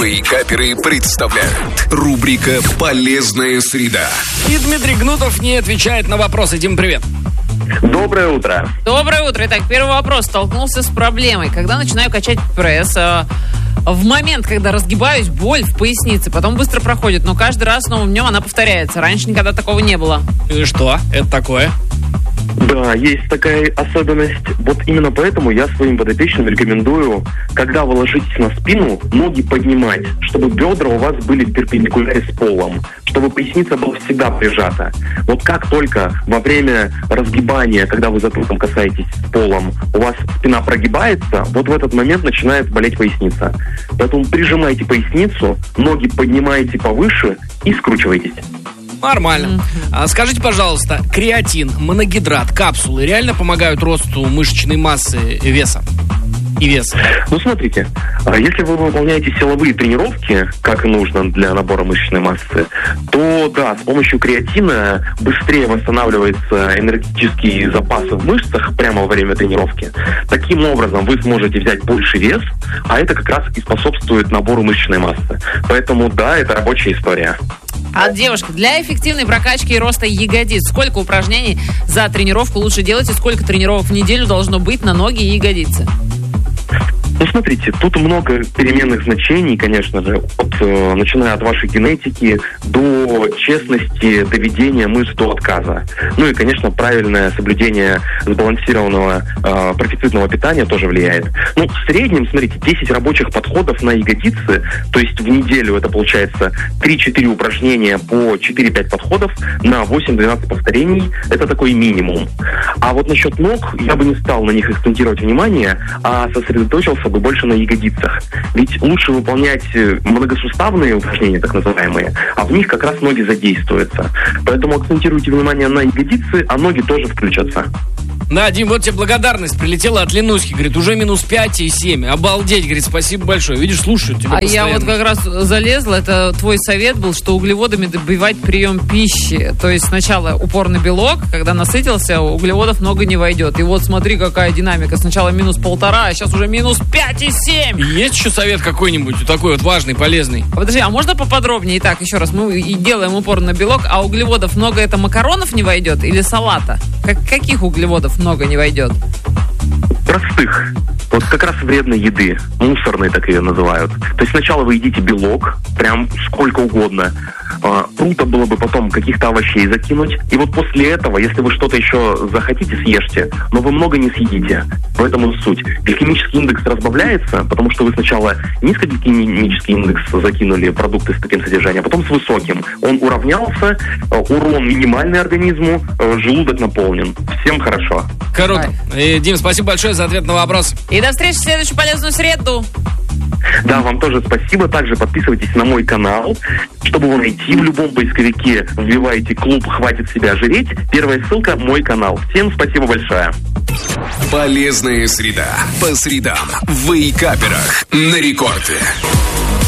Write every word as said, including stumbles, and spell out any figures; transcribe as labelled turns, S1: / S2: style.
S1: Вейкаперы представляют. Рубрика «Полезная среда».
S2: И Дмитрий Гнутов не отвечает на вопросы. Дим, привет.
S3: Доброе утро.
S4: Доброе утро. Итак, первый вопрос. Столкнулся с проблемой. Когда начинаю качать пресс, э, в момент, когда разгибаюсь, боль в пояснице, потом быстро проходит, но каждый раз с новым днем она повторяется. Раньше никогда такого не было.
S2: И что? Это такое?
S3: Да, есть такая особенность. Вот именно поэтому я своим подопечным рекомендую, когда вы ложитесь на спину, ноги поднимать, чтобы бедра у вас были в перпендикуляре с полом, чтобы поясница была всегда прижата. Вот как только во время разгибания, когда вы затылком касаетесь с полом, у вас спина прогибается, вот в этот момент начинает болеть поясница. Поэтому прижимайте поясницу, ноги поднимаете повыше и скручивайтесь.
S2: Нормально. А скажите, пожалуйста, креатин, моногидрат, капсулы реально помогают росту мышечной массы и веса? И веса?
S3: Ну, смотрите, если вы выполняете силовые тренировки, как и нужно для набора мышечной массы, то, да, с помощью креатина быстрее восстанавливаются энергетические запасы в мышцах прямо во время тренировки. Таким образом, вы сможете взять больше вес, а это как раз и способствует набору мышечной массы. Поэтому, да, это рабочая история.
S4: А, девушка, для эффективной прокачки и роста ягодиц сколько упражнений за тренировку лучше делать и сколько тренировок в неделю должно быть на ноги и ягодицы?
S3: Ну, смотрите, тут много переменных значений, конечно же, от, э, начиная от вашей генетики до честности, доведения мышц до отказа. Ну и, конечно, правильное соблюдение сбалансированного э, профицитного питания тоже влияет. Ну, в среднем, смотрите, десять рабочих подходов на ягодицы, то есть в неделю это получается три-четыре упражнения по четыре-пять подходов на восемь-двенадцать повторений. Это такой минимум. А вот насчет ног я бы не стал на них акцентировать внимание, а сосредоточился бы больше на ягодицах. Ведь лучше выполнять многосуставные упражнения, так называемые, а в них как раз ноги задействуются. Поэтому акцентируйте внимание на ягодицы, а ноги тоже включатся.
S2: Да, Дим, вот тебе благодарность прилетела от Ленуськи. Говорит, уже минус пять и семь. Обалдеть, говорит, спасибо большое. Видишь, слушаю тебя
S4: А
S2: постоянно.
S4: я вот как раз залезла, это твой совет был, что углеводами добивать прием пищи. То есть сначала упорный белок, когда насытился, углеводов много не войдет. И вот смотри, какая динамика. Сначала минус полтора, а сейчас уже минус пять и семь.
S2: Есть еще совет какой-нибудь такой вот важный, полезный?
S4: Подожди, а можно поподробнее? Итак, еще раз, мы и делаем упор на белок, а углеводов много, это макаронов не войдет или салата? Как, каких углеводов много не войдет?
S3: Простых. Вот как раз вредной еды. Мусорной так ее называют. То есть сначала вы едите белок, прям сколько угодно. А, круто было бы потом каких-то овощей закинуть. И вот после этого, если вы что-то еще захотите, съешьте, но вы много не съедите. В этом суть. Гликемический индекс разбавляется, потому что вы сначала низкогликемический индекс закинули, продукты с таким содержанием, а потом с высоким. Он уравнялся, урон минимальный организму, желудок наполнен. Всем хорошо.
S2: Круто. И, Дим, спасибо большое за ответ на вопрос.
S4: И до встречи в следующую полезную среду.
S3: Да, вам тоже спасибо. Также подписывайтесь на мой канал. Чтобы его найти в любом поисковике, вбивайте «Клуб «Хватит себя жреть». Первая ссылка – мой канал. Всем спасибо большое.
S1: Полезная среда. По средам в Вейкаперах на рекорде.